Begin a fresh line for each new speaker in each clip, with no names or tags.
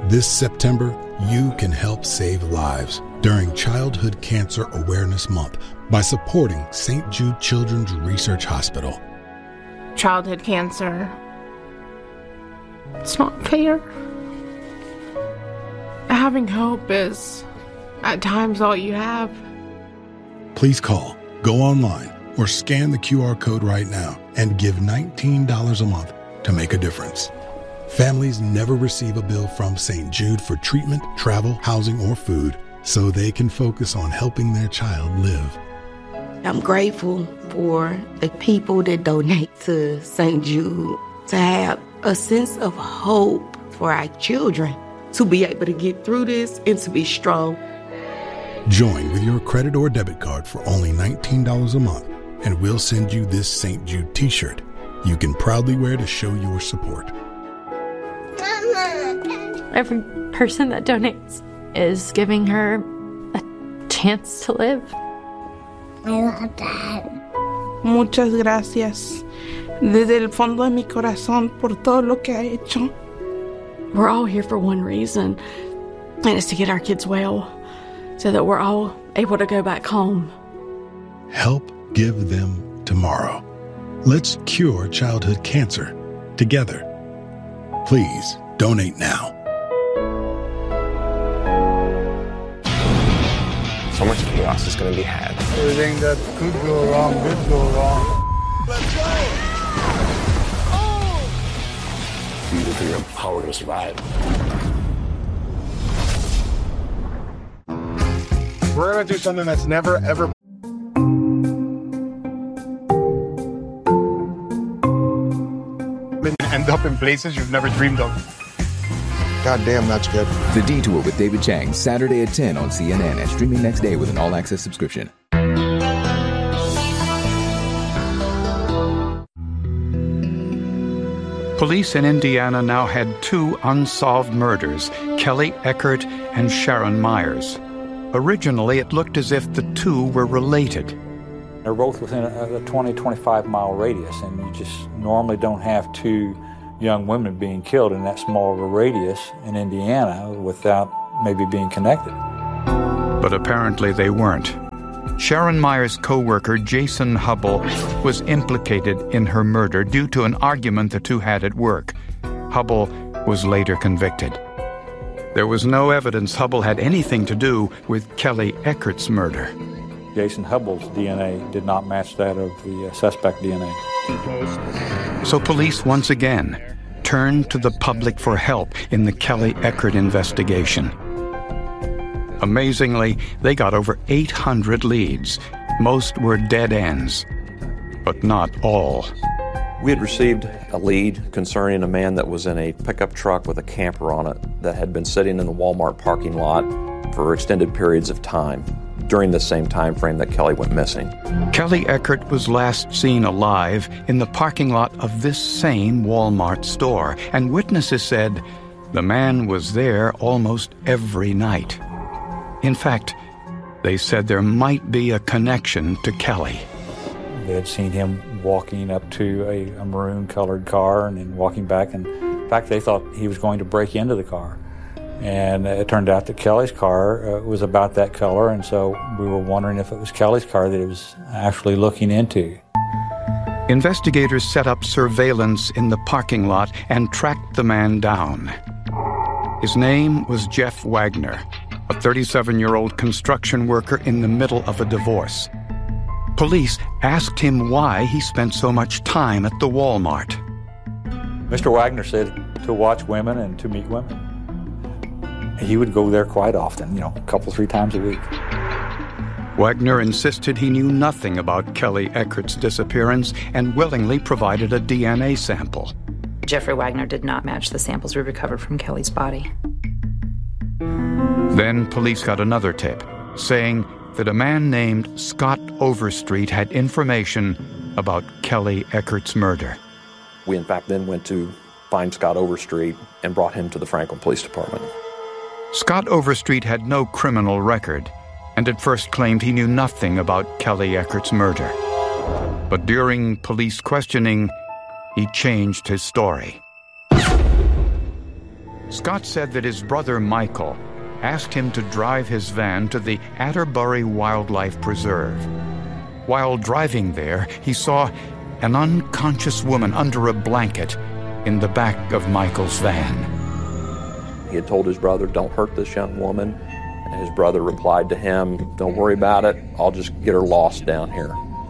This September, you can help save lives during Childhood Cancer Awareness Month by supporting St. Jude Children's Research Hospital.
Childhood cancer. It's not fair. Having hope is, at times, all you have.
Please call, go online, or scan the QR code right now and give $19 a month to make a difference. Families never receive a bill from St. Jude for treatment, travel, housing, or food, so they can focus on helping their child live.
I'm grateful for the people that donate to St. Jude to have a sense of hope for our children, to be able to get through this and to be strong.
Join with your credit or debit card for only $19 a month, and we'll send you this St. Jude t-shirt you can proudly wear to show your support.
Every person that donates is giving her a chance to live.
I love that.
Muchas gracias. Desde el fondo de mi corazón por todo lo que ha hecho.
We're all here for one reason, and it's to get our kids well, so that we're all able to go back home.
Help give them tomorrow. Let's cure childhood cancer together. Please donate now.
So much chaos is going to be had.
Everything that could go wrong did go wrong. Let's go!
We need to figure out how we're going to survive.
We're going to do something that's never, ever and end up in places you've never dreamed of. God damn, that's good.
The Detour with David Chang, Saturday at 10 on CNN and streaming next day with an all-access subscription.
Police in Indiana now had two unsolved murders, Kelly Eckert and Sharon Myers. Originally, it looked as if the two were related.
They're both within a 20-25 mile radius, and you just normally don't have two young women being killed in that small of a radius in Indiana without maybe being connected.
But apparently they weren't. Sharon Myers' co-worker Jason Hubble was implicated in her murder due to an argument the two had at work. Hubble was later convicted. There was no evidence Hubble had anything to do with Kelly Eckert's murder.
Jason Hubble's DNA did not match that of the suspect DNA.
So police once again turned to the public for help in the Kelly Eckert investigation. Amazingly, they got over 800 leads. Most were dead ends, but not all.
We had received a lead concerning a man that was in a pickup truck with a camper on it that had been sitting in the Walmart parking lot for extended periods of time during the same time frame that Kelly went missing.
Kelly Eckert was last seen alive in the parking lot of this same Walmart store, and witnesses said the man was there almost every night. In fact, they said there might be a connection to Kelly.
They had seen him walking up to a maroon-colored car and then walking back, and in fact, they thought he was going to break into the car. And it turned out that Kelly's car was about that color, and so we were wondering if it was Kelly's car that he was actually looking into.
Investigators set up surveillance in the parking lot and tracked the man down. His name was Jeff Wagner, a 37-year-old construction worker in the middle of a divorce. Police asked him why he spent so much time at the Walmart.
Mr. Wagner said to watch women and to meet women. He would go there quite often, a couple, 3 times a week.
Wagner insisted he knew nothing about Kelly Eckert's disappearance and willingly provided a DNA sample.
Jeffrey Wagner did not match the samples we recovered from Kelly's body.
Then police got another tip, saying that a man named Scott Overstreet had information about Kelly Eckert's murder.
We, in fact, then went to find Scott Overstreet and brought him to the Franklin Police Department.
Scott Overstreet had no criminal record and at first claimed he knew nothing about Kelly Eckert's murder. But during police questioning, he changed his story. Scott said that his brother Michael asked him to drive his van to the Atterbury Wildlife Preserve. While driving there, he saw an unconscious woman under a blanket in the back of Michael's van.
He had told his brother, "Don't hurt this young woman," and his brother replied to him, "Don't worry about it, I'll just get her lost down here."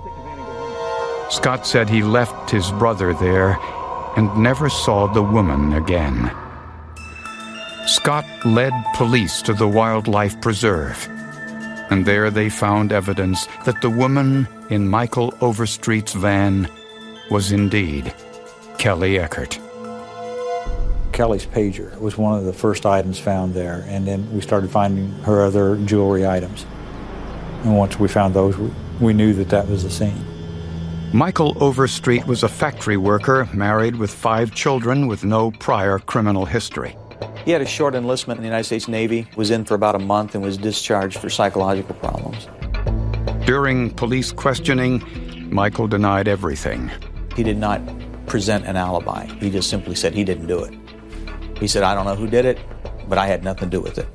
Scott said he left his brother there and never saw the woman again. Scott led police to the wildlife preserve, and there they found evidence that the woman in Michael Overstreet's van was indeed Kelly Eckert.
Kelly's pager was one of the first items found there, and then we started finding her other jewelry items. And once we found those, we knew that that was the scene.
Michael Overstreet was a factory worker, married with 5 children with no prior criminal history.
He had a short enlistment in the United States Navy, was in for about a month, and was discharged for psychological problems.
During police questioning, Michael denied everything.
He did not present an alibi. He just simply said he didn't do it. He said, "I don't know who did it, but I had nothing to do with it."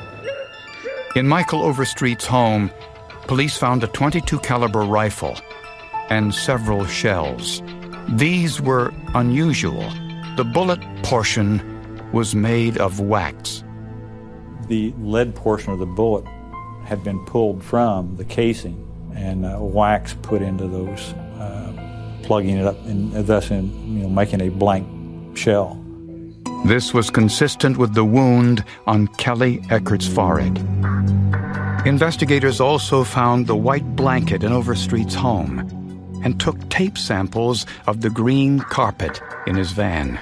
In Michael Overstreet's home, police found a .22 caliber rifle and several shells. These were unusual. The bullet portion was made of wax.
The lead portion of the bullet had been pulled from the casing and wax put into those, plugging it up and thus making a blank shell.
This was consistent with the wound on Kelly Eckert's forehead. Investigators also found the white blanket in Overstreet's home and took tape samples of the green carpet in his van.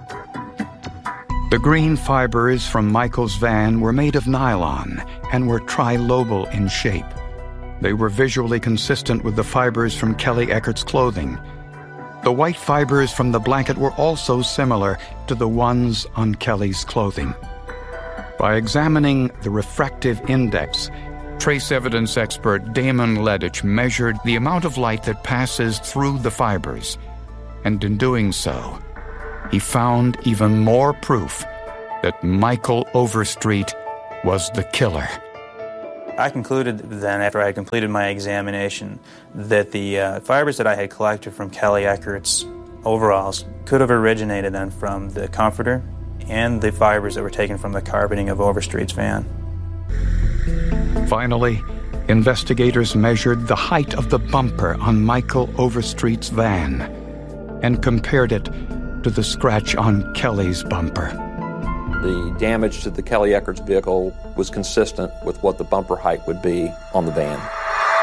The green fibers from Michael's van were made of nylon and were trilobal in shape. They were visually consistent with the fibers from Kelly Eckert's clothing. The white fibers from the blanket were also similar to the ones on Kelly's clothing. By examining the refractive index, trace evidence expert Damon Ledich measured the amount of light that passes through the fibers, and in doing so, he found even more proof that Michael Overstreet was the killer.
I concluded then, after I had completed my examination, that the fibers that I had collected from Kelly Eckert's overalls could have originated then from the comforter and the fibers that were taken from the carpeting of Overstreet's van.
Finally, investigators measured the height of the bumper on Michael Overstreet's van and compared it to the scratch on Kelly's bumper.
The damage to the Kelly Eckert's vehicle was consistent with what the bumper height would be on the van.